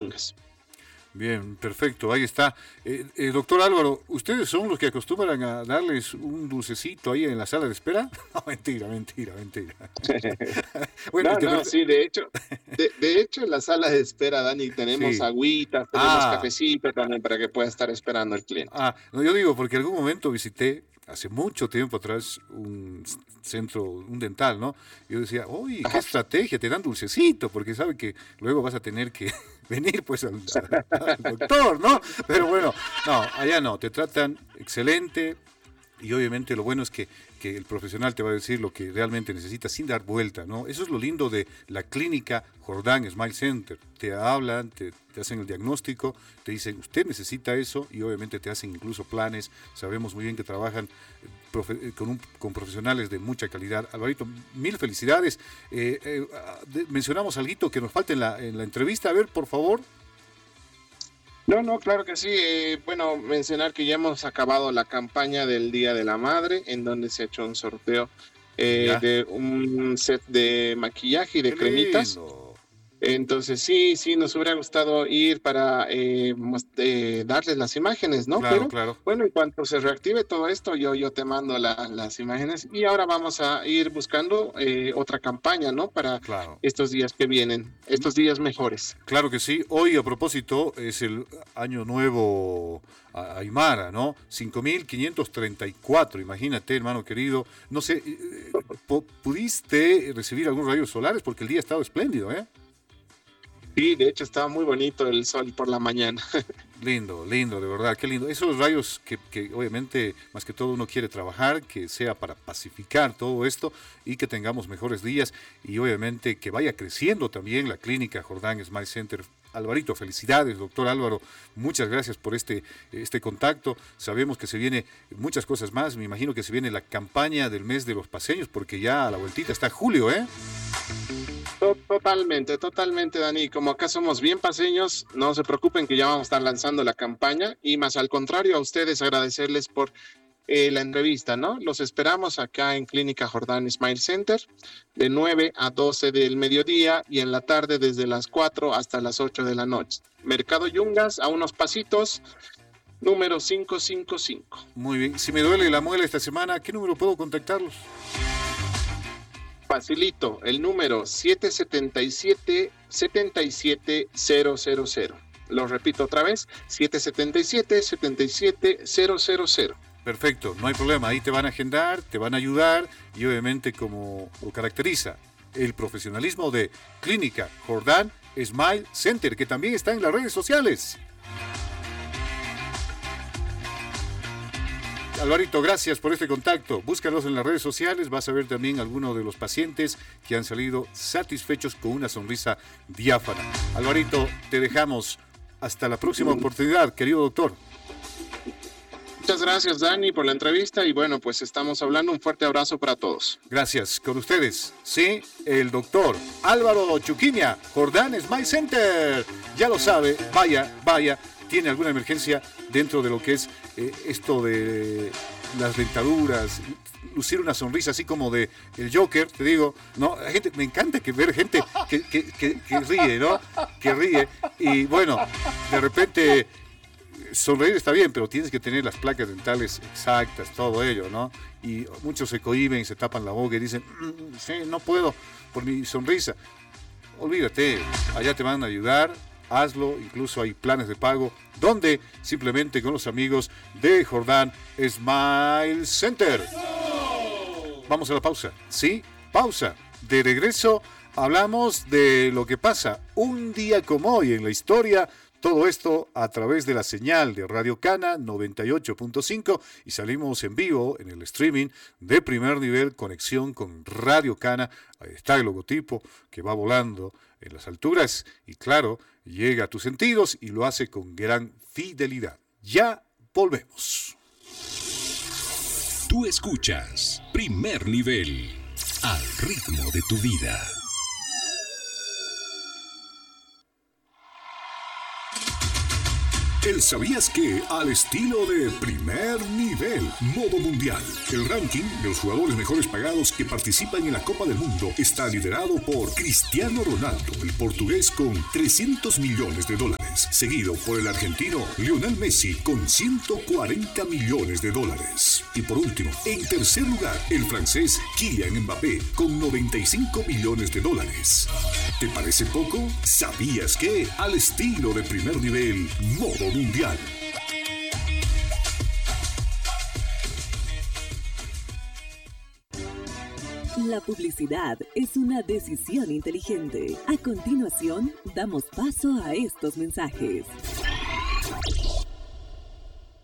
Yungas. Bien, perfecto, ahí está. Doctor Álvaro, ¿ustedes son los que acostumbran a darles un dulcecito ahí en la sala de espera? No, mentira. Bueno, No, sí, de hecho en la sala de espera, Dani, tenemos sí. agüitas, tenemos cafecito también para que pueda estar esperando el cliente. No, yo digo porque algún momento visité hace mucho tiempo atrás un centro, un dental, ¿no? Yo decía, uy, qué estrategia, te dan dulcecito, porque saben que luego vas a tener que venir pues al doctor, ¿no? Pero bueno, no, allá no, te tratan excelente y obviamente lo bueno es que el profesional te va a decir lo que realmente necesitas sin dar vuelta, ¿no? Eso es lo lindo de la clínica Jordán Smile Center. Te hablan, te hacen el diagnóstico, te dicen, usted necesita eso y obviamente te hacen incluso planes. Sabemos muy bien que trabajan con profesionales de mucha calidad. Alvarito, mil felicidades. Mencionamos algo que nos falta en la entrevista. A ver, por favor. No, claro que sí. Bueno, mencionar que ya hemos acabado la campaña del Día de la Madre, en donde se ha hecho un sorteo de un set de maquillaje y de cremitas. Lindo. Entonces sí, nos hubiera gustado ir para darles las imágenes, ¿no? Claro. Bueno, en cuanto se reactive todo esto, yo te mando las imágenes y ahora vamos a ir buscando otra campaña, ¿no? Para estos días que vienen, estos días mejores. Claro que sí. Hoy, a propósito, es el año nuevo Aymara, ¿no? 5.534, imagínate, hermano querido. No sé, ¿pudiste recibir algunos rayos solares? Porque el día ha estado espléndido, ¿eh? Sí, de hecho estaba muy bonito el sol por la mañana. Lindo, de verdad, qué lindo. Esos rayos que obviamente más que todo uno quiere trabajar, que sea para pacificar todo esto y que tengamos mejores días y obviamente que vaya creciendo también la clínica Jordán Smile Center. Alvarito, felicidades, doctor Álvaro, muchas gracias por este contacto. Sabemos que se viene muchas cosas más, me imagino que se viene la campaña del mes de los paseños porque ya a la vueltita está julio, ¿eh? Totalmente, Dani. Como acá somos bien paseños, no se preocupen que ya vamos a estar lanzando la campaña y más al contrario a ustedes agradecerles por la entrevista, ¿no? Los esperamos acá en Clínica Jordán Smile Center de 9 a 12 del mediodía y en la tarde desde las 4 hasta las 8 de la noche. Mercado Yungas, a unos pasitos, número 555. Muy bien. Si me duele la muela esta semana, ¿qué número puedo contactarlos? Facilito, el número 777-77000. Lo repito otra vez, 777-77000. Perfecto, no hay problema, ahí te van a agendar, te van a ayudar y obviamente como lo caracteriza el profesionalismo de Clínica Jordán Smile Center, que también está en las redes sociales. Alvarito, gracias por este contacto. Búscalos en las redes sociales, vas a ver también algunos de los pacientes que han salido satisfechos con una sonrisa diáfana. Alvarito, te dejamos. Hasta la próxima oportunidad, querido doctor. Muchas gracias, Dani, por la entrevista y bueno, pues estamos hablando. Un fuerte abrazo para todos. Gracias. Con ustedes, sí, el doctor Álvaro Chuquimia, Jordán Smile Center. Ya lo sabe, vaya, tiene alguna emergencia dentro de lo que es esto de las dentaduras, lucir una sonrisa así como de el Joker, te digo, ¿no? Gente, me encanta ver gente que ríe, ¿no? Que ríe y bueno, de repente sonreír está bien, pero tienes que tener las placas dentales exactas, todo ello, ¿no? Y muchos se cohíben, se tapan la boca y dicen, sí, no puedo por mi sonrisa. Olvídate, allá te van a ayudar, hazlo, incluso hay planes de pago, donde simplemente con los amigos de Jordán Smile Center. Vamos a la pausa, ¿sí? Pausa. De regreso hablamos de lo que pasa un día como hoy en la historia. Todo esto a través de la señal de Radio Cana 98.5 y salimos en vivo en el streaming de primer nivel, conexión con Radio Cana. Ahí está el logotipo que va volando en las alturas y claro, llega a tus sentidos y lo hace con gran fidelidad. Ya volvemos. Tú escuchas Primer Nivel, al ritmo de tu vida. El ¿sabías que? Al estilo de Primer Nivel, modo mundial. El ranking de los jugadores mejores pagados que participan en la Copa del Mundo está liderado por Cristiano Ronaldo, el portugués, con $300 millones, seguido por el argentino Lionel Messi con $140 millones. Y por último, en tercer lugar, el francés Kylian Mbappé con $95 millones. ¿Te parece poco? ¿Sabías que? Al estilo de Primer Nivel, modo mundial. La publicidad es una decisión inteligente. A continuación, damos paso a estos mensajes.